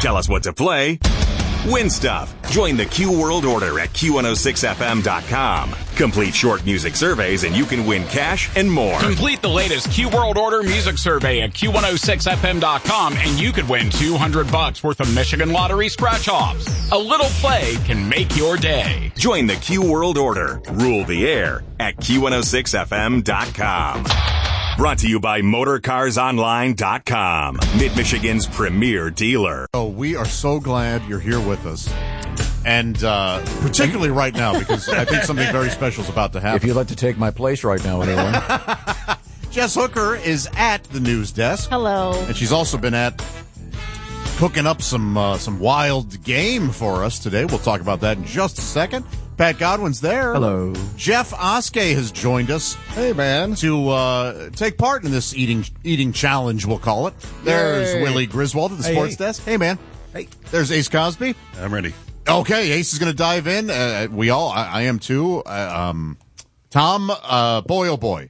Tell us what to play. Win stuff. Join the Q World Order at Q106FM.com. Complete short music surveys and you can win cash and more. Complete the latest Q World Order music survey at Q106FM.com and you could win $200 worth of Michigan Lottery scratch-offs. A little play can make your day. Join the Q World Order. Rule the air at Q106FM.com. Brought to you by MotorCarsOnline.com, Mid-Michigan's premier dealer. Oh, we are so glad you're here with us. And particularly right now, because I think something very special is about to happen. If you'd like to take my place right now, anyone. Jess Hooker is at the news desk. Hello. And she's also been at cooking up some wild game for us today. We'll talk about that in just a second. Pat Godwin's there. Hello. Jeff Oskey has joined us. Hey, man. To take part in this eating challenge, we'll call it. There's Yay. Willie Griswold at the sports desk. Hey, man. Hey. There's Ace Cosby. I'm ready. Okay, Ace is going to dive in. I am too. Tom, boy, oh boy.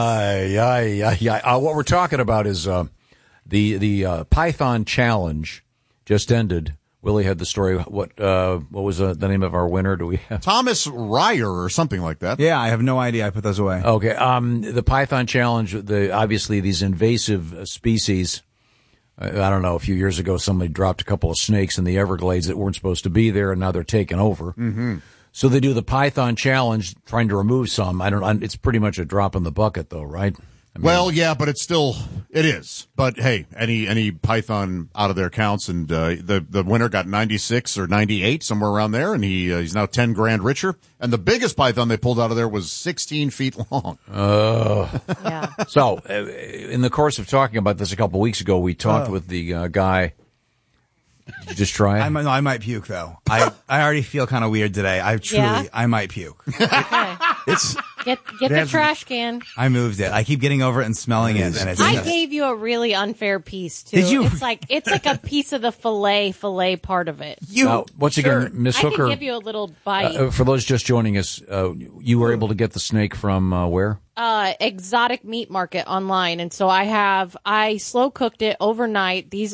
Yes. What we're talking about is the Python Challenge just ended. Willie had the story. What was the name of our winner? Do we have Thomas Ryer or something like that? Yeah, I have no idea. I put those away. Okay. The Python Challenge. Obviously these invasive species. I don't know. A few years ago, somebody dropped a couple of snakes in the Everglades that weren't supposed to be there, and now they're taking over. Mm-hmm. So they do the Python Challenge, trying to remove some. It's pretty much a drop in the bucket, though, right? I mean, Well, yeah, but it is. But hey, any python out of there counts, and the winner got 96 or 98, somewhere around there, and he's now 10 grand richer. And the biggest python they pulled out of there was 16 feet long. Yeah. So, in the course of talking about this a couple weeks ago, we talked with the guy. Did you just try it? I might puke, though. I already feel kind of weird today. I might puke. Okay. It's Get the trash can. I moved it. I keep getting over it and smelling it, and it's. I gave you a really unfair piece too. Did you? It's like a piece of the fillet part of it. Once again, Miss I Hooker. can give you a little bite. For those just joining us, you were able to get the snake from where? Exotic meat market online, and so I slow cooked it overnight. This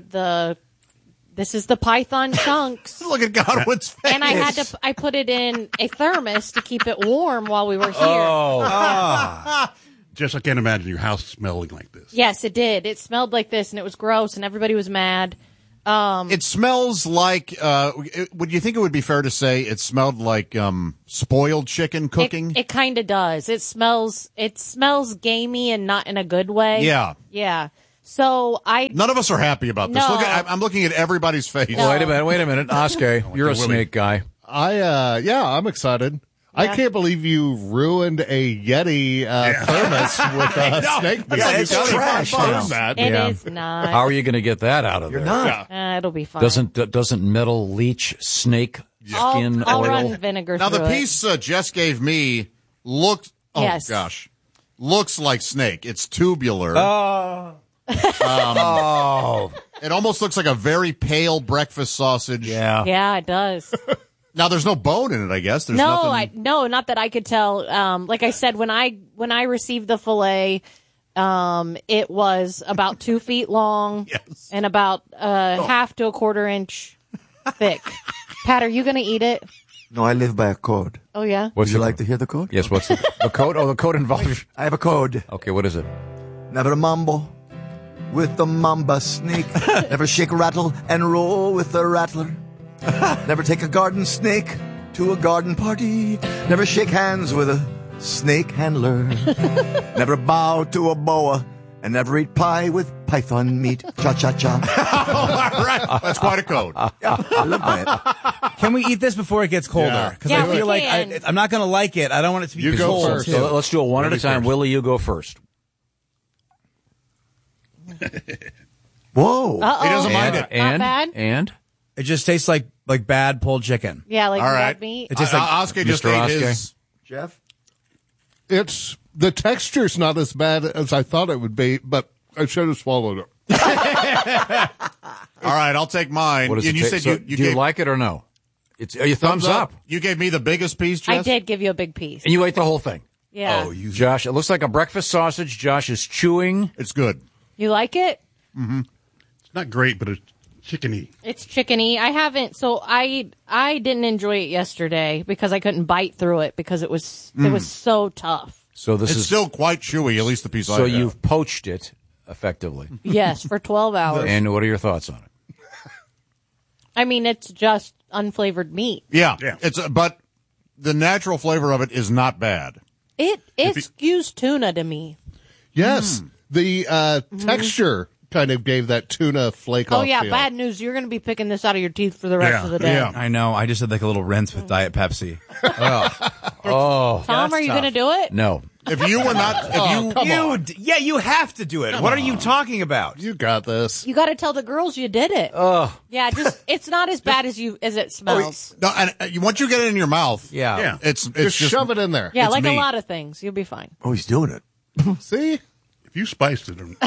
is the python chunks. Look at Godwin's face. And I put it in a thermos to keep it warm while we were here. Just I can't imagine your house smelling like this. Yes, it did. It smelled like this, and it was gross, and everybody was mad. It smells like, would you think it would be fair to say it smelled like spoiled chicken cooking? It kind of does. It smells gamey and not in a good way. Yeah. Yeah. So None of us are happy about this. No. I'm looking at everybody's face. No. Wait a minute, Oskar, you're a snake guy. I'm excited. I can't believe you ruined a Yeti thermos with a snake. It's trash now. It is not. How are you going to get that out of there? You're not. It'll be fine. Doesn't metal leach snake skin I'll oil? run vinegar Now, through the piece Jess gave me looks like snake. It's tubular. It almost looks like a very pale breakfast sausage. Yeah. Yeah, it does. Now, there's no bone in it, I guess. There's No, nothing. not that I could tell. Like I said, when I received the fillet, it was about 2 feet long and about half to a quarter inch thick. Pat, are you going to eat it? No, I live by a code. Oh, yeah? Would you like to hear the code? Yes, what's the code? Oh, the code involves... I have a code. Okay, what is it? Never mambo with the mamba snake. Never shake, rattle, and roll with the rattler. Never take a garden snake to a garden party. Never shake hands with a snake handler. Never bow to a boa. And never eat pie with python meat. Cha-cha-cha. All right. That's quite a code. Yeah, I live by it. Can we eat this before it gets colder? Because Yeah, I feel we like can. I'm not going to like it. I don't want it to be You go cold. first. too. So let's do it one at a time. First. Willie, you go first. Whoa. Uh-oh. He doesn't mind it. And, bad? And? It just tastes like bad pulled chicken. Yeah, like All right. red meat. It tastes like Oskar just Mr. ate Oskar. his. Jeff? It's the texture's not as bad as I thought it would be, but I should have swallowed it. All right, I'll take mine. What does And it you taste? said So, you do you gave like it or no? Are you thumbs up? You gave me the biggest piece, Jess? I did give you a big piece. And you ate the whole thing? Yeah. Josh, it looks like a breakfast sausage. Josh is chewing. It's good. You like it? It's not great, but chickeny. It's chickeny. I haven't. So I didn't enjoy it yesterday because I couldn't bite through it because it was so tough. So this It's is still quite chewy, at least the piece I so have. you've poached it effectively. Yes, for 12 hours. And what are your thoughts on it? I mean, it's just unflavored meat. Yeah. Yeah. But the natural flavor of it is not bad. It skews tuna to me. Yes. The texture kind of gave that tuna flake Oh off yeah, feel. bad news. You're going to be picking this out of your teeth for the rest of the day. Yeah. I know. I just did like a little rinse with Diet Pepsi. Tom, are you going to do it? No. If you were not, Yeah, you have to do it. What are you talking about? You got this. You got to tell the girls you did it. Yeah, it's not as bad as it smells. no, and once you get it in your mouth, Yeah. it's Just shove it in there. Yeah, it's like meat. a lot of things. You'll be fine. Oh, he's doing it. See? If you spiced it, The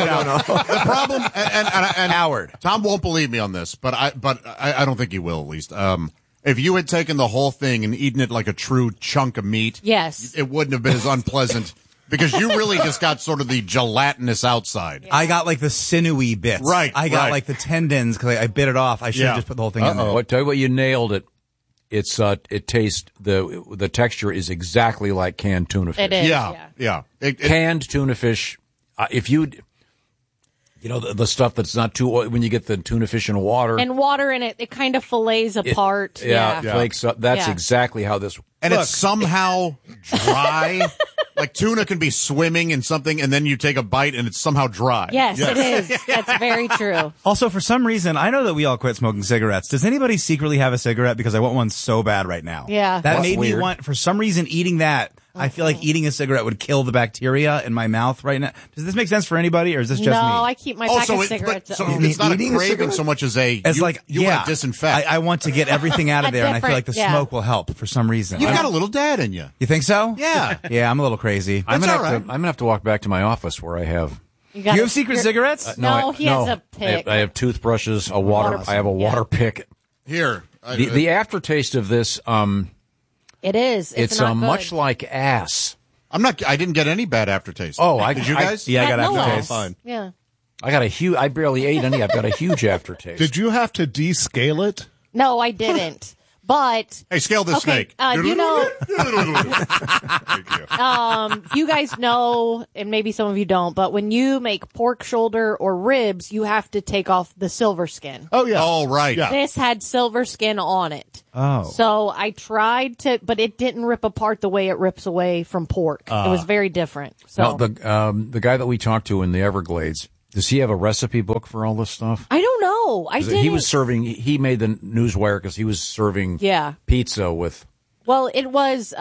problem, and Howard. Tom won't believe me on this, but I don't think he will. At least, if you had taken the whole thing and eaten it like a true chunk of meat, Yes. it wouldn't have been as unpleasant because you really just got sort of the gelatinous outside. I got like the sinewy bits. Right, I got right. like the tendons because I bit it off. I should have Yeah. just put the whole thing in there. What tell you what, you nailed it. It's it tastes the texture is exactly like canned tuna fish. It is. Yeah. Canned tuna fish. If you know the stuff that's not too oily, when you get the tuna fish in water And water in it, it kind of fillets apart. flakes up. That's Yeah. exactly how this. And it's somehow dry. Like tuna can be swimming in something, and then you take a bite, and it's somehow dry. Yes, it is. That's very true. Also, for some reason, I know that we all quit smoking cigarettes. Does anybody secretly have a cigarette? Because I want one so bad right now. Yeah. That That's made me weird. want, for some reason, eating that. I feel like eating a cigarette would kill the bacteria in my mouth right now. Does this make sense for anybody, or is this just No, me? I keep my pack of so cigarettes at so home. it's not a Eating a craving cigarette? so much as It's you like, want yeah, to disinfect. I want to get everything out of A there, and I feel like the different- yeah. smoke will help for some reason. You've got a little dad in you. You think so? Yeah. Yeah, I'm a little crazy. I'm That's gonna all have to. I'm gonna have to walk back to my office where I have. You You have secret you're- cigarettes? No, he has a pick. I have toothbrushes, a water. I have a water pick. Here. The aftertaste of this, It is. It's not good. much like ass. I didn't get any bad aftertaste. Did you guys? Yeah, I got no aftertaste. ass. Fine. Yeah. I got a huge. I barely ate any. I've got a huge aftertaste. Did you have to descale it? No, I didn't. But Hey, scale this okay, snake. you know, Thank you. you guys know, and maybe some of you don't, but when you make pork shoulder or ribs, you have to take off the silver skin. Oh, yeah. Oh, right. Yeah. This had silver skin on it. Oh. So I tried to, but it didn't rip apart the way it rips away from pork. It was very different. So Now, the guy that we talked to in the Everglades, does he have a recipe book for all this stuff? I don't know. I didn't. He was serving. He made the newswire because he was serving Yeah. pizza with. Well, it was,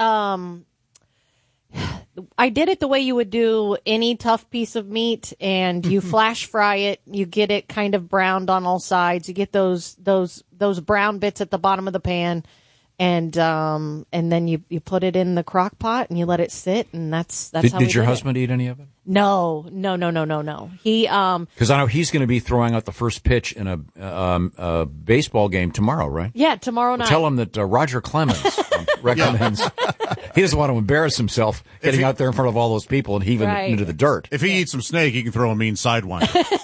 I did it the way you would do any tough piece of meat, and you flash fry it. You get it kind of browned on all sides. You get those brown bits at the bottom of the pan, and then you put it in the crock pot and you let it sit, and that's how. Did your husband eat any of it? No. He Because I know he's going to be throwing out the first pitch in a baseball game tomorrow, right? yeah, tomorrow night. Tell him that Roger Clemens recommends. He doesn't want to embarrass himself getting out there in front of all those people and heaving Right. into the dirt. If he eats some snake, he can throw a mean sidewinder.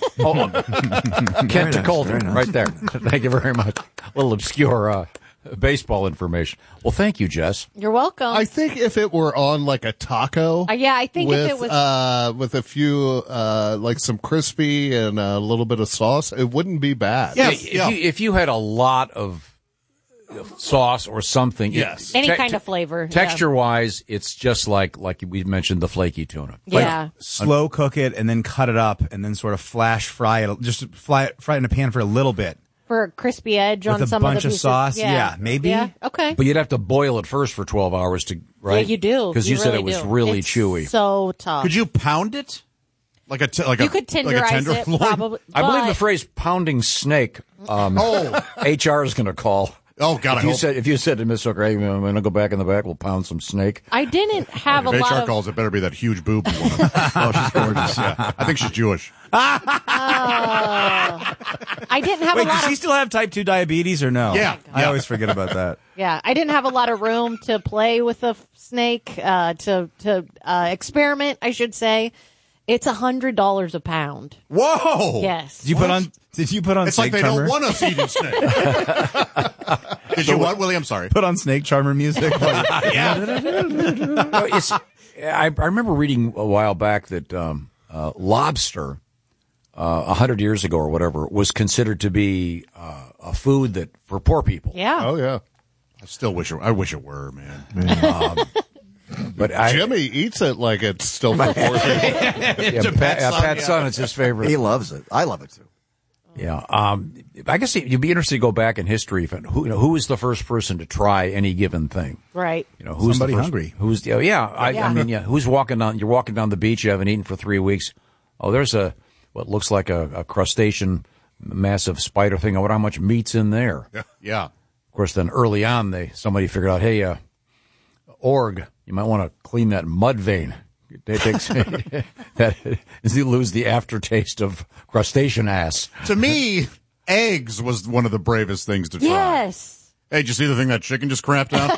Kent Colton, right there. Thank you very much. A little obscure baseball information. Well, thank you, Jess. You're welcome. I think if it were on like a taco. yeah, I think with, if it was with a few, like some crispy and a little bit of sauce, it wouldn't be bad. Yeah. If you had a lot of sauce or something, Yes. any kind of flavor. texture wise, it's just like we mentioned, the flaky tuna. Yeah. Slow cook it and then cut it up and then sort of flash fry it. Just fry it in a pan for a little bit. For a crispy edge on With a some bunch of the of pieces. sauce? Yeah, maybe. Yeah, okay. But you'd have to boil it first for 12 hours to, right? Yeah, you do. Because you said really it was do. really It's chewy. So tough. Could you pound it? Like a You could tenderize it, probably. I believe the but- phrase pounding snake, HR is going to call. Oh, God, I hope. If you said to Miss Hooker, hey, I'm going to go back in the back, we'll pound some snake. I didn't have a If lot HR of. calls, it better be that huge boob woman. Oh, she's gorgeous. Yeah. I think she's Jewish. I didn't have Wait, a lot does of. she still have type 2 diabetes or no? Yeah. I Yeah. always forget about that. Yeah, I didn't have a lot of room to play with the snake, to experiment, I should say. It's $100 a pound. Whoa! Yes. Did you put on? Did you put on? It's snake like they charmer? don't want us eating snake. Did you what, Willie? I'm sorry. Put on snake charmer music. I remember reading a while back that lobster, 100 years ago or whatever, was considered to be a food that for poor people. Yeah. Oh, yeah. I wish it were, man. But Jimmy eats it like it's still for 4 people. Pat's son, it's his favorite. He loves it. I love it too. Yeah. I guess you'd be interested to go back in history. Who was the first person to try any given thing? Right. Who's Somebody the first, hungry. Who's I mean, who's walking down? You're walking down the beach. You haven't eaten for 3 weeks. Oh, there's what looks like a crustacean, massive spider thing. I wonder how much meat's in there. Yeah. Of course, then early on, somebody figured out, hey, org, you might want to clean that mud vein. It takes that you lose the aftertaste of crustacean ass. To me, eggs was one of the bravest things to try. Yes. Hey, did you see the thing that chicken just crapped out?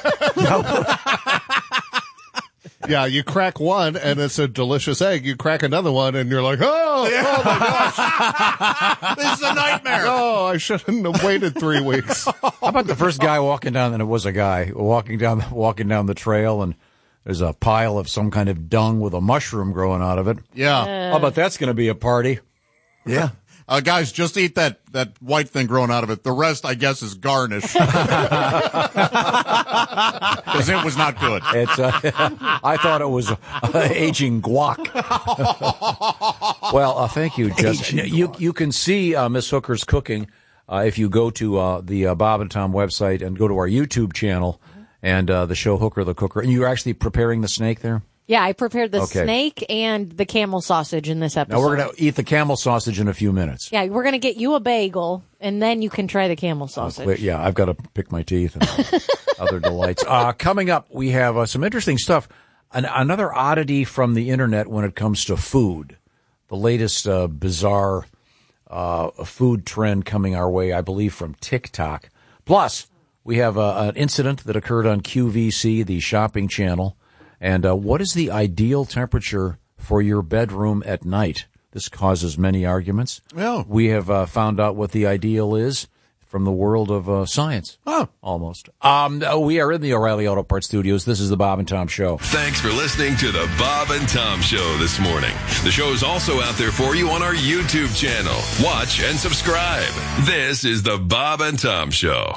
Yeah, you crack one, and it's a delicious egg. You crack another one, and you're like, oh my gosh. This is a nightmare. Oh, I shouldn't have waited 3 weeks. How about the first guy walking down, and it was a guy walking down the trail, and there's a pile of some kind of dung with a mushroom growing out of it. Yeah. How about that's going to be a party? Yeah. Guys, just eat that white thing growing out of it. The rest, I guess, is garnish. Because it was not good. It's I thought it was aging guac. Well, thank you, Justin. You can see Miss Hooker's cooking if you go to the Bob and Tom website and go to our YouTube channel and the show Hooker the Cooker. And you're actually preparing the snake there? Yeah, I prepared the snake and the camel sausage in this episode. Now we're going to eat the camel sausage in a few minutes. Yeah, we're going to get you a bagel, and then you can try the camel sausage. Yeah, I've got to pick my teeth and other delights. Coming up, we have some interesting stuff. Another oddity from the internet when it comes to food. The latest bizarre food trend coming our way, I believe, from TikTok. Plus, we have an incident that occurred on QVC, the shopping channel. And what is the ideal temperature for your bedroom at night? This causes many arguments. Yeah. We have found out what the ideal is from the world of science. Oh. Almost. We are in the O'Reilly Auto Parts Studios. This is the Bob and Tom Show. Thanks for listening to the Bob and Tom Show this morning. The show is also out there for you on our YouTube channel. Watch and subscribe. This is the Bob and Tom Show.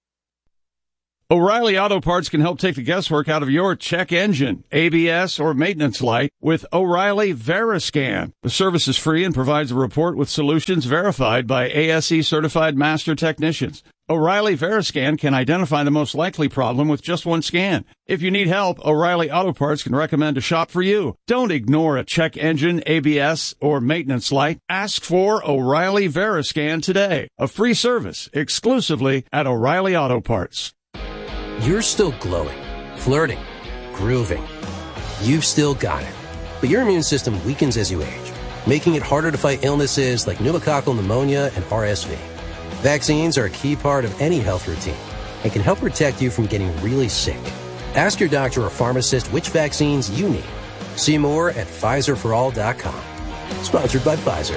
O'Reilly Auto Parts can help take the guesswork out of your check engine, ABS, or maintenance light with O'Reilly Veriscan. The service is free and provides a report with solutions verified by ASE certified master technicians. O'Reilly Veriscan can identify the most likely problem with just one scan. If you need help, O'Reilly Auto Parts can recommend a shop for you. Don't ignore a check engine, ABS, or maintenance light. Ask for O'Reilly Veriscan today. A free service exclusively at O'Reilly Auto Parts. You're still glowing, flirting, grooving. You've still got it. But your immune system weakens as you age, making it harder to fight illnesses like pneumococcal pneumonia and RSV. Vaccines are a key part of any health routine and can help protect you from getting really sick. Ask your doctor or pharmacist which vaccines you need. See more at PfizerForAll.com. Sponsored by Pfizer.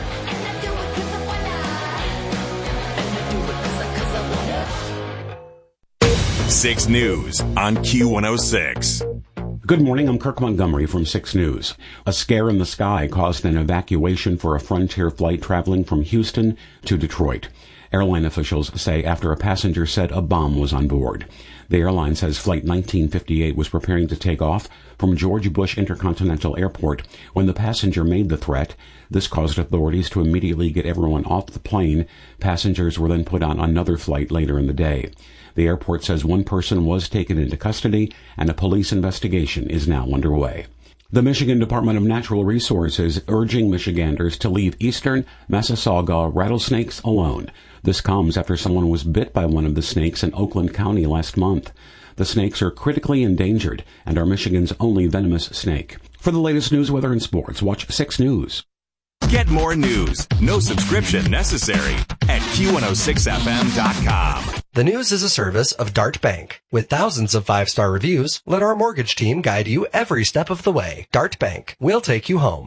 6 News on Q106. Good morning, I'm Kirk Montgomery from 6 News. A scare in the sky caused an evacuation for a Frontier flight traveling from Houston to Detroit. Airline officials say after a passenger said a bomb was on board. The airline says Flight 1958 was preparing to take off from George Bush Intercontinental Airport when the passenger made the threat. This caused authorities to immediately get everyone off the plane. Passengers were then put on another flight later in the day. The airport says one person was taken into custody and a police investigation is now underway. The Michigan Department of Natural Resources urging Michiganders to leave eastern Massasauga rattlesnakes alone. This comes after someone was bit by one of the snakes in Oakland County last month. The snakes are critically endangered and are Michigan's only venomous snake. For the latest news, weather, and sports, watch 6 News. Get more news, no subscription necessary, at Q106FM.com. The News is a service of Dart Bank. With thousands of 5-star reviews, let our mortgage team guide you every step of the way. Dart Bank. We'll take you home.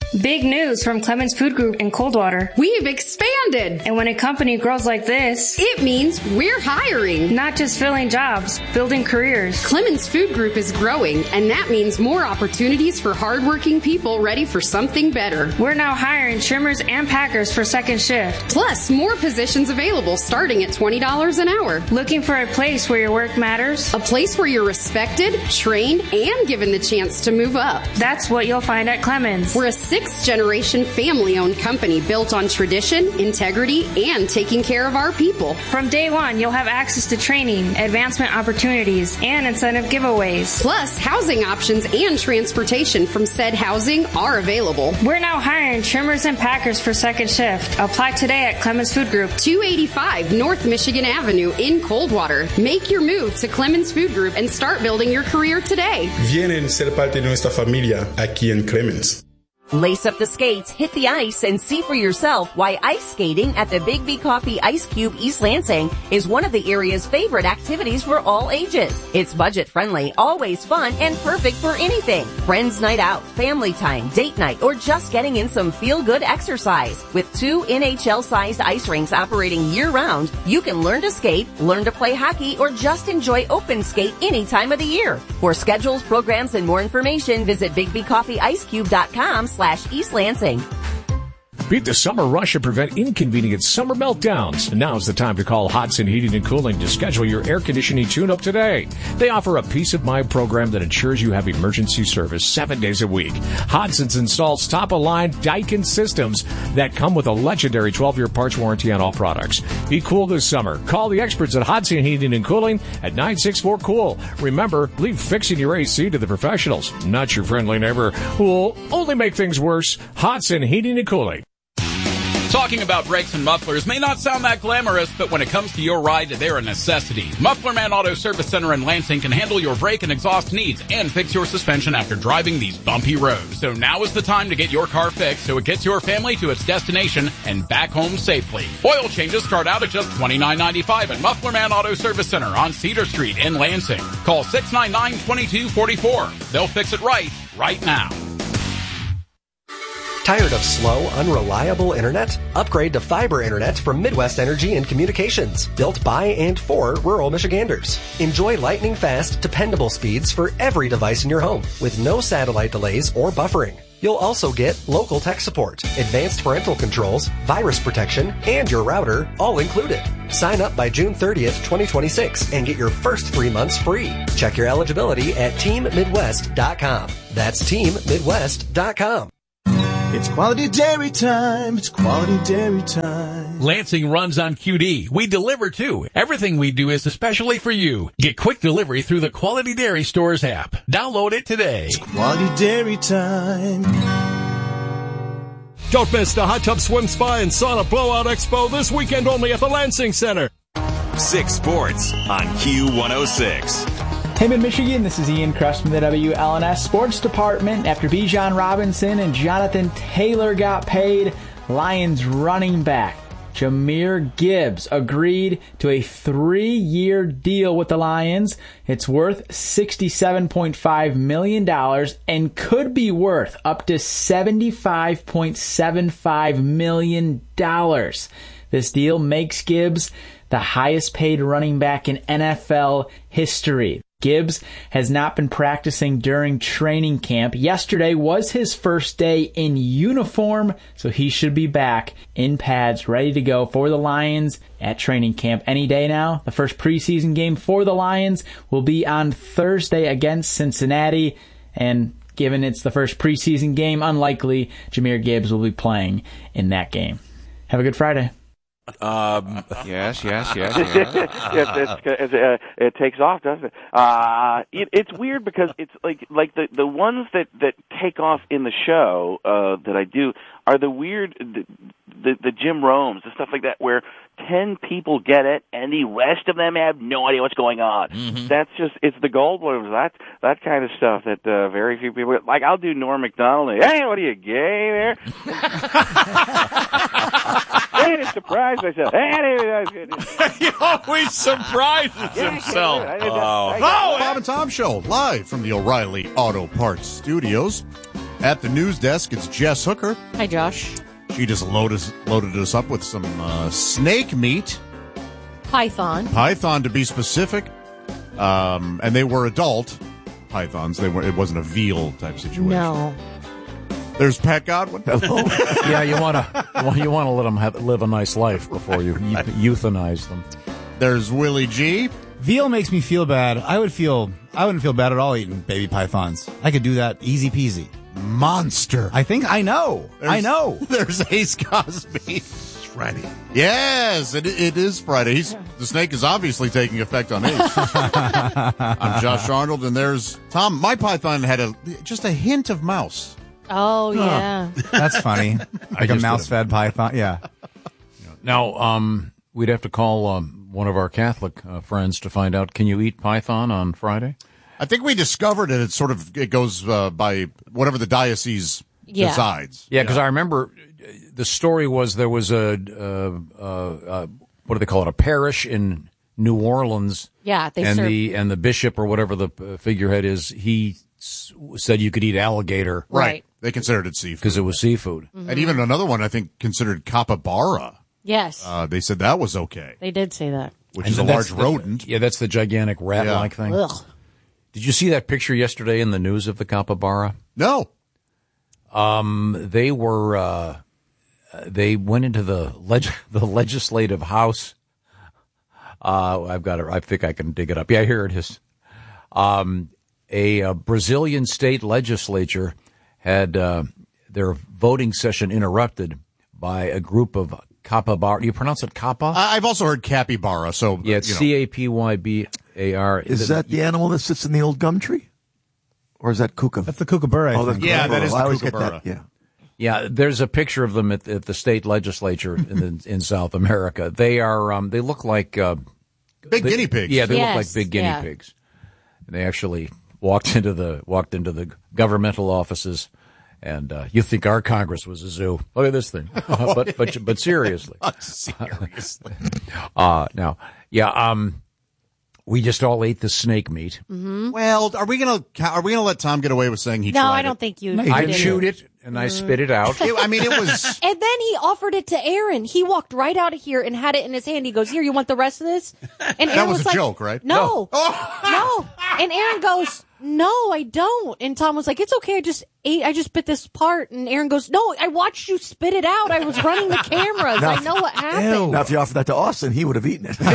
Big news from Clemens Food Group in Coldwater. We've expanded. And when a company grows like this, it means we're hiring. Not just filling jobs, building careers. Clemens Food Group is growing, and that means more opportunities for hardworking people ready for something better. We're now hiring trimmers and packers for second shift. Plus, more positions available starting at $20 an hour. Looking for a place where your work matters? A place where you're respected, trained, and given the chance to move up. That's what you'll find at Clemens. We're a sixth-generation family-owned company built on tradition, integrity, and taking care of our people. From day one, you'll have access to training, advancement opportunities, and incentive giveaways. Plus, housing options and transportation from said housing are available. We're now hiring trimmers and packers for second shift. Apply today at Clemens Food Group, 285 North Michigan Avenue in Coldwater. Make your move to Clemens Food Group and start building your career today. Vienen ser parte de nuestra familia aquí en Clemens. Lace up the skates, hit the ice, and see for yourself why ice skating at the Big B Coffee Ice Cube East Lansing is one of the area's favorite activities for all ages. It's budget-friendly, always fun, and perfect for anything. Friends night out, family time, date night, or just getting in some feel-good exercise. With 2 NHL-sized ice rinks operating year-round, you can learn to skate, learn to play hockey, or just enjoy open skate any time of the year. For schedules, programs, and more information, visit BigBCoffeeIceCube.com/East Lansing. Beat the summer rush and prevent inconvenient summer meltdowns. Now's the time to call Hodson Heating and Cooling to schedule your air conditioning tune-up today. They offer a peace of mind program that ensures you have emergency service 7 days a week. Hodson's installs top-of-line Daikin systems that come with a legendary 12-year parts warranty on all products. Be cool this summer. Call the experts at Hodson Heating and Cooling at 964-COOL. Remember, leave fixing your AC to the professionals, not your friendly neighbor who will only make things worse. Hodson Heating and Cooling. Talking about brakes and mufflers may not sound that glamorous, but when it comes to your ride, they're a necessity. Muffler Man Auto Service Center in Lansing can handle your brake and exhaust needs and fix your suspension after driving these bumpy roads. So now is the time to get your car fixed so it gets your family to its destination and back home safely. Oil changes start out at just $29.95 at Muffler Man Auto Service Center on Cedar Street in Lansing. Call 699-2244. They'll fix it right now. Tired of slow, unreliable internet? Upgrade to fiber internet from Midwest Energy and Communications, built by and for rural Michiganders. Enjoy lightning-fast, dependable speeds for every device in your home, with no satellite delays or buffering. You'll also get local tech support, advanced parental controls, virus protection, and your router, all included. Sign up by June 30th, 2026, and get your first 3 months free. Check your eligibility at TeamMidwest.com. That's TeamMidwest.com. It's quality dairy time. It's quality dairy time. Lansing runs on QD. We deliver too. Everything we do is especially for you. Get quick delivery through the Quality Dairy Stores app. Download it today. It's quality dairy time. Don't miss the Hot Tub Swim Spa and Sauna Blowout Expo this weekend only at the Lansing Center. 6 Sports on Q106. Hey, Mid-Michigan, this is Ian Kress from the WLNS Sports Department. After Bijan Robinson and Jonathan Taylor got paid, Lions running back Jahmyr Gibbs agreed to a 3-year deal with the Lions. It's worth $67.5 million and could be worth up to $75.75 million. This deal makes Gibbs the highest paid running back in NFL history. Gibbs has not been practicing during training camp. Yesterday was his first day in uniform, so he should be back in pads, ready to go for the Lions at training camp any day now. The first preseason game for the Lions will be on Thursday against Cincinnati, and given it's the first preseason game, unlikely Jahmyr Gibbs will be playing in that game. Have a good Friday. Yes. It takes off, doesn't it? It's weird because it's like the ones that take off in the show that I do are the weird, the Jim Romes, the stuff like that, where 10 people get it and the rest of them have no idea what's going on. Mm-hmm. That's just, it's the Goldblums, that kind of stuff that very few people, like I'll do Norm Macdonald, and, hey, what are you, gay there? Hey, surprise myself. He always surprises himself. Bob and Tom Show, live from the O'Reilly Auto Parts Studios. At the news desk, it's Jess Hooker. Hi, Josh. She just loaded us up with some snake meat. Python, to be specific. And they were adult pythons. It wasn't a veal type situation. No. There's Pat Godwin. Hello. Yeah, you want to let them live a nice life before you euthanize them. There's Willie G. Veal makes me feel bad. I wouldn't feel bad at all eating baby pythons. I could do that easy peasy. Monster. I know. There's Ace Cosby. Friday. Yes, it is Friday. The snake is obviously taking effect on Ace. I'm Josh Arnold, and there's Tom. My python had just a hint of mouse. Oh, yeah. That's funny. Like a mouse-fed python. Yeah. Now, we'd have to call one of our Catholic friends to find out, can you eat python on Friday? I think we discovered it. It goes by whatever the diocese decides. Yeah, because I remember the story was there was a what do they call it? A parish in New Orleans. Yeah, and the bishop or whatever the figurehead is, he said you could eat alligator. Right. They considered it seafood because it was seafood. Mm-hmm. And even another one I think considered capybara. Yes. They said that was okay. They did say that. Which is a large rodent. Yeah, that's the gigantic rat-like thing. Ugh. Did you see that picture yesterday in the news of the capybara? No. They were they went into the legislative house. I've got it. I think I can dig it up. Yeah, here it is. A Brazilian state legislature had their voting session interrupted by a group of capybara. You pronounce it kappa? I've also heard capybara. So yeah, it's CAPYBAR. Is that the animal that sits in the old gum tree? Or is that kookaburra? That's the kookaburra. That is the I always get kookaburra. that. Yeah. Yeah, there's a picture of them at the state legislature in South America. They are they look like big guinea pigs. Yeah, they look like big guinea pigs. And they actually walked into the governmental offices, and you think our Congress was a zoo? Look at this thing. But seriously, now, we just all ate the snake meat. Mm-hmm. Well, are we gonna let Tom get away with saying he tried it? No, I don't think you. I chewed it and I spit it out. It was. And then he offered it to Aaron. He walked right out of here and had it in his hand. He goes, "Here, you want the rest of this?" And Aaron that was a like, joke, right? No. And Aaron goes, "No, I don't." And Tom was like, "It's okay. I just bit this part." And Aaron goes, "No, I watched you spit it out. I was running the cameras. I know what happened." Now, if you offered that to Austin, he would have eaten it.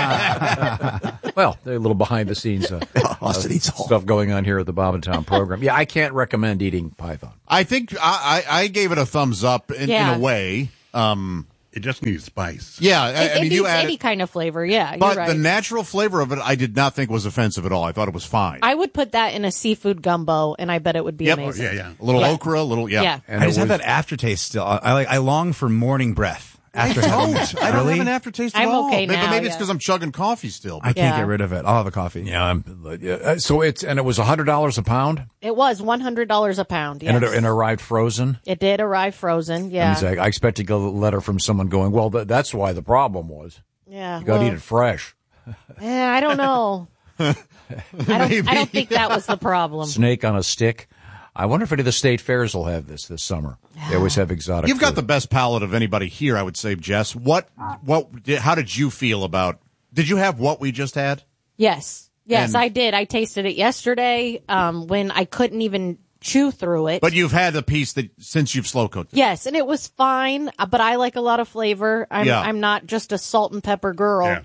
Well, they're a little behind the scenes Austin eats all. stuff going on here at the Bob and Tom program. Yeah, I can't recommend eating python. I think I gave it a thumbs up in a way. It just needs spice. Yeah, It I mean, you needs add any kind of flavor. Yeah, but you're right. the natural flavor of it, I did not think was offensive at all. I thought it was fine. I would put that in a seafood gumbo, and I bet it would be amazing. A little okra, a little Yeah. And I just have that aftertaste still. I long for morning breath. After I having don't. that. I don't Really? have an aftertaste I'm at all. okay Maybe now, it's yeah. because I'm chugging coffee still. I can't get rid of it. I'll have a coffee. Yeah, so it was $100 a pound. It was $100 a pound. Yes. And it arrived frozen. It did arrive frozen. Yeah. And I expect to get a letter from someone going, well, that's why the problem was. Yeah. You got to eat it fresh. I don't know. I don't think that was the problem. Snake on a stick. I wonder if any of the state fairs will have this summer. They always have exotic You've got food. the best palate of anybody here, I would say, Jess. How did you feel about? Did you have what we just had? Yes, And- I did. I tasted it yesterday when I couldn't even chew through it. But you've had the piece since you've slow cooked it. Yes, and it was fine. But I like a lot of flavor. I'm not just a salt and pepper girl. Yeah.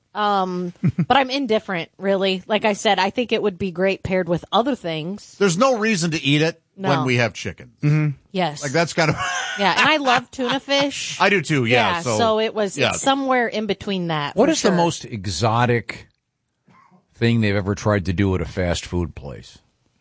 But I'm indifferent, really. Like I said, I think it would be great paired with other things. There's no reason to eat it No. when we have chicken. Mm-hmm. Yes. Like that's kind of. Yeah, and I love tuna fish. I do too. Yeah. So it was yeah. somewhere in between that. What for is sure. the most exotic thing they've ever tried to do at a fast food place?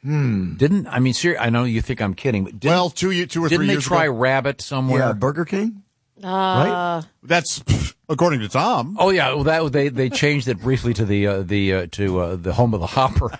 I know you think I'm kidding, but 2 or 3 years ago. Didn't they try rabbit somewhere? Yeah, Burger King. Right? That's according to Tom. Oh yeah, well, they changed it briefly to the home of the Hopper.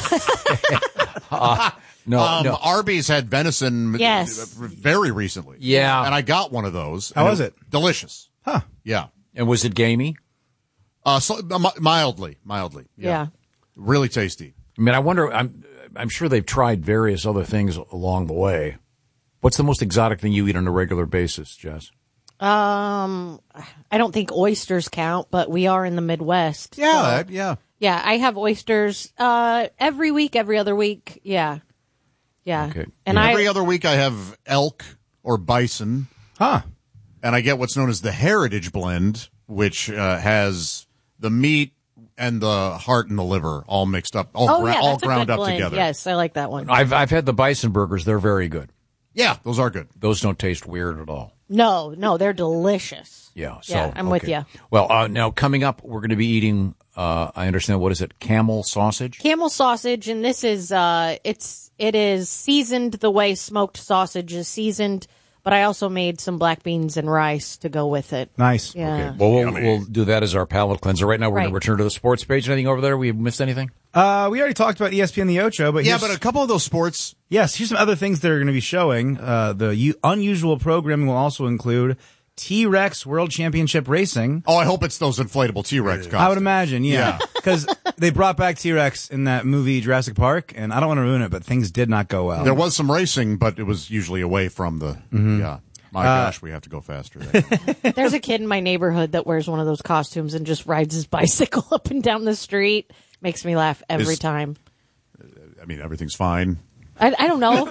No. Arby's had venison very recently. Yeah. And I got one of those. How was it? Delicious. Huh. Yeah. And was it gamey? Mildly. Yeah. Really tasty. I mean, I wonder. I'm sure they've tried various other things along the way. What's the most exotic thing you eat on a regular basis, Jess? I don't think oysters count, but we are in the Midwest. Yeah, so. yeah. Yeah, I have oysters every week, every other week. Yeah. Okay. And every other week I have elk or bison. Huh. And I get what's known as the Heritage Blend, which has the meat and the heart and the liver all mixed up, all ground up together. Yes, I like that one. I've had the bison burgers. They're very good. Yeah, those are good. Those don't taste weird at all. No, they're delicious. Yeah. So, yeah, I'm with you. Well, now coming up, we're going to be eating, I understand, what is it? Camel sausage? Camel sausage, and this is, it is seasoned the way smoked sausage is seasoned, but I also made some black beans and rice to go with it. Nice. Yeah. Okay. Well, we'll do that as our palate cleanser. Right now, we're going to Right. return to the sports page. Anything over there? We missed anything? We already talked about ESPN The Ocho, but Yeah, but a couple of those sports. Yes, here's some other things that are going to be showing. The unusual programming will also include T-Rex World Championship Racing. Oh, I hope it's those inflatable T-Rex costumes. I would imagine, yeah. Because they brought back T-Rex in that movie Jurassic Park, and I don't want to ruin it, but things did not go well. There was some racing, but it was usually away from the, yeah. My gosh, we have to go faster there. There's a kid in my neighborhood that wears one of those costumes and just rides his bicycle up and down the street. Makes me laugh every time. I mean, everything's fine. I don't know.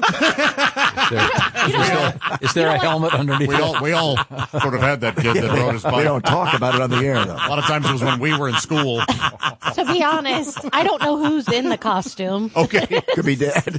Is there a helmet underneath? We all sort of had that kid that rode his bike. We don't talk about it on the air, though. A lot of times it was when we were in school. To be honest, I don't know who's in the costume. Okay. Could be dead.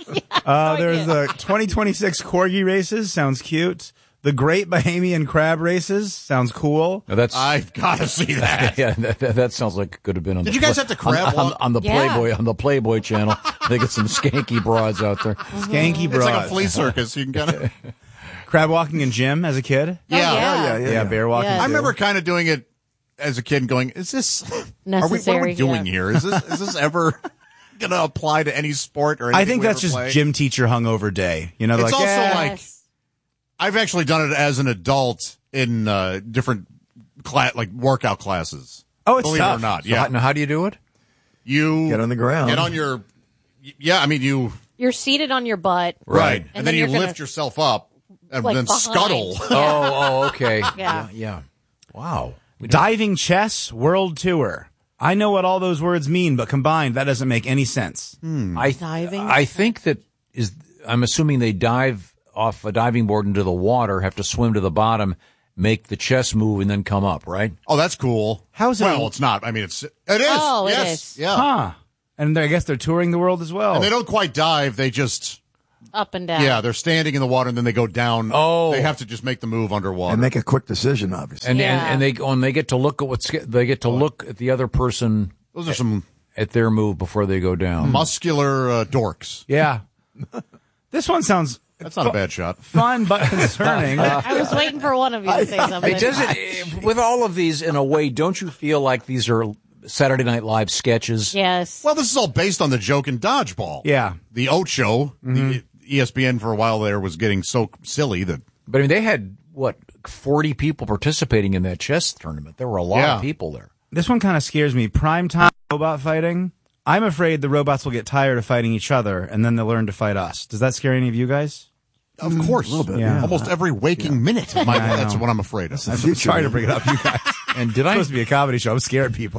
There's the 2026 Corgi races. Sounds cute. The Great Bahamian Crab races. Sounds cool. Now that's I've got to see that. Yeah, that sounds like it could have been on. Did you guys have to crab walk? on the Playboy channel? They get some skanky broads out there. Skanky broads. It's like a flea circus. You can kind of crab walking in gym as a kid. Yeah, bear walking. Yeah. I remember kind of doing it as a kid and going, "Is this Necessary, what are we doing here? Is this ever going to apply to any sport or anything?" I think that's just play? gym teacher hungover day. You know, It's like, also like I've actually done it as an adult in different like workout classes. Oh, it's believe tough. it or not. So Yeah. how do you do it? You get on the ground. Get on your. Yeah, I mean You're seated on your butt. right, and then you you're lift yourself up and like then behind. scuttle. Oh, okay. Yeah. Wow. Diving Chess World Tour. I know what all those words mean, but combined, that doesn't make any sense. Diving. I think I'm assuming they dive off a diving board into the water, have to swim to the bottom, make the chess move, and then come up, right? Oh, that's cool. How's it? Well, it's not. I mean, it is. Oh, it yes. is. Yeah. Huh. And I guess they're touring the world as well. And they don't quite dive. They just. Up and down. Yeah, they're standing in the water and then they go down. Oh. They have to just make the move underwater. And make a quick decision, obviously. And they get to look at look at the other person. Those are some at their move before they go down. muscular dorks. Yeah. This one sounds. That's not a bad shot. Fun but concerning. I was waiting for one of you to say something. It doesn't. With all of these, in a way, don't you feel like these are Saturday Night Live sketches? Yes. Well, this is all based on the joke in Dodgeball. Yeah. The Ocho, the ESPN for a while there was getting so silly that. But I mean, they had 40 people participating in that chess tournament. There were a lot of people there. This one kind of scares me. Primetime robot fighting. I'm afraid the robots will get tired of fighting each other, and then they'll learn to fight us. Does that scare any of you guys? Of course. A little bit, Yeah. Almost every waking minute. I That's know. what I'm afraid of. I'm sorry to bring it up, you guys. And It's supposed to be a comedy show. I'm scaring people.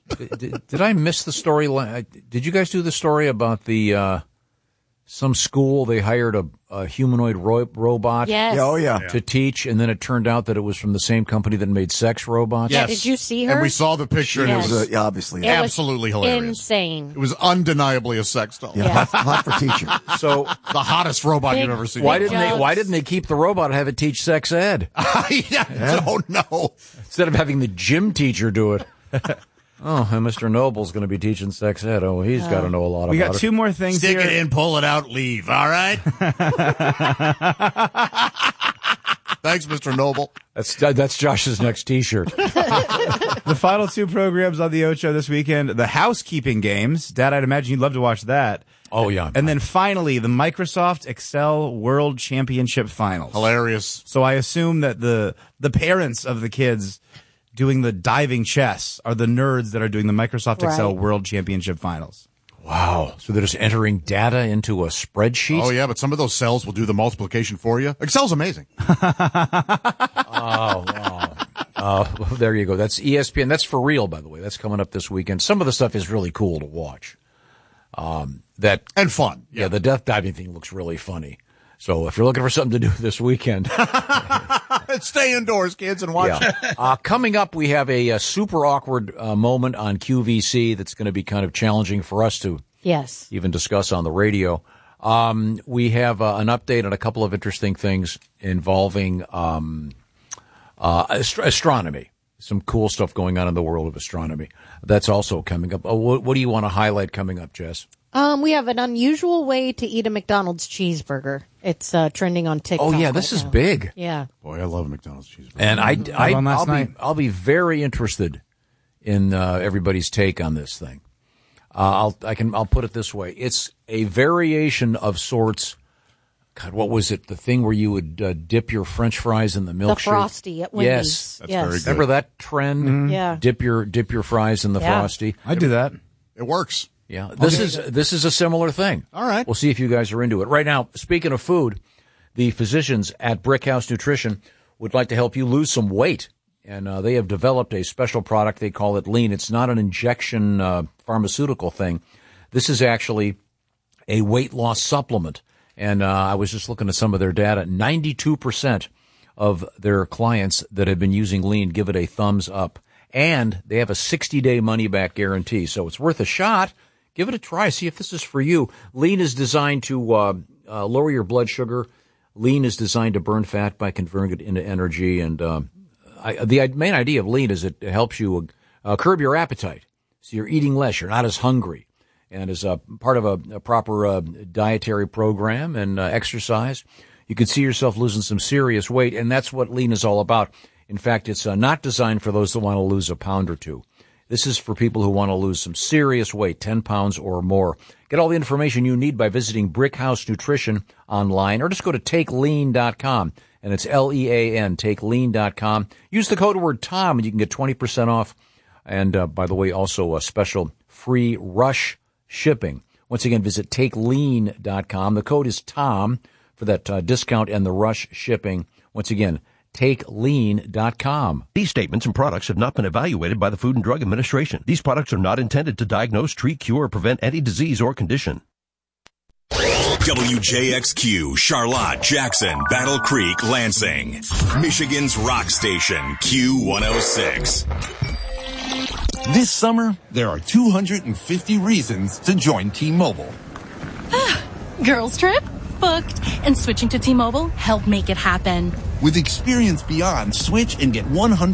did I miss the story? Did you guys do the story about the some school they hired a humanoid robot? Yes. Yeah, oh, yeah. To teach, and then it turned out that it was from the same company that made sex robots. Yeah, did you see her? And we saw the picture, and it Yes. was obviously. It was absolutely hilarious. insane. It was undeniably a sex doll. Yeah, hot for teacher. So the hottest robot Big- you've ever seen. why Big didn't they keep the robot and have it teach sex ed I don't know. instead of having the gym teacher do it? Oh, and Mr. Noble's going to be teaching sex ed. Oh, he's got to know a lot We about got it. two more things Stick here. it in, pull it out, leave. All right. Thanks, Mr. Noble. That's Josh's next T-shirt. The final two programs on the Ocho this weekend, the housekeeping games. Dad, I'd imagine you'd love to watch that. Oh yeah, And then finally, the Microsoft Excel World Championship Finals. Hilarious. So I assume that the parents of the kids doing the diving chess are the nerds that are doing the Microsoft Excel Right. World Championship Finals. Wow. So they're just entering data into a spreadsheet? Oh, yeah, but some of those cells will do the multiplication for you. Excel's amazing. Oh, wow. There you go. That's ESPN. That's for real, by the way. That's coming up this weekend. Some of the stuff is really cool to watch. And fun. Yeah, the death diving thing looks really funny. So if you're looking for something to do this weekend, stay indoors, kids, and watch it. Coming up, we have a super awkward moment on QVC that's going to be kind of challenging for us to even discuss on the radio. We have an update on a couple of interesting things involving astronomy. Some cool stuff going on in the world of astronomy. That's also coming up. What do you want to highlight coming up, Jess? We have an unusual way to eat a McDonald's cheeseburger. It's trending on TikTok. Oh, yeah, this is big. Yeah. Boy, I love a McDonald's cheeseburger. And I'll be very interested in everybody's take on this thing. I'll put it this way. It's a variation of sorts. God, what was it? The thing where you would dip your French fries in the milkshake? The Frosty at Wendy's. Yes. That's very good. Remember that trend? Mm-hmm. Yeah. Dip your fries in the Frosty. I do that. It works. Yeah. This is a similar thing. All right. We'll see if you guys are into it. Right now, speaking of food, the physicians at Brickhouse Nutrition would like to help you lose some weight. And they have developed a special product. They call it Lean. It's not an injection pharmaceutical thing. This is actually a weight loss supplement. And I was just looking at some of their data. 92% of their clients that have been using Lean give it a thumbs up. And they have a 60-day money-back guarantee. So it's worth a shot. Give it a try. See if this is for you. Lean is designed to lower your blood sugar. Lean is designed to burn fat by converting it into energy. And the main idea of Lean is it helps you curb your appetite. So you're eating less. You're not as hungry. And as a part of a proper dietary program and exercise, you can see yourself losing some serious weight, and that's what Lean is all about. In fact, it's not designed for those that want to lose a pound or two. This is for people who want to lose some serious weight, 10 pounds or more. Get all the information you need by visiting Brickhouse Nutrition online, or just go to TakeLean.com, and it's Lean, TakeLean.com. Use the code word TOM, and you can get 20% off. And, by the way, also a special free rush shipping. Once again, visit TakeLean.com. The code is TOM for that discount and the rush shipping. Once again, TakeLean.com. These statements and products have not been evaluated by the Food and Drug Administration. These products are not intended to diagnose, treat, cure, or prevent any disease or condition. WJXQ, Charlotte, Jackson, Battle Creek, Lansing. Michigan's rock station, Q106. This summer, there are 250 reasons to join T-Mobile. Girls trip? Booked. And switching to T-Mobile helped make it happen. With experience beyond, switch and get 100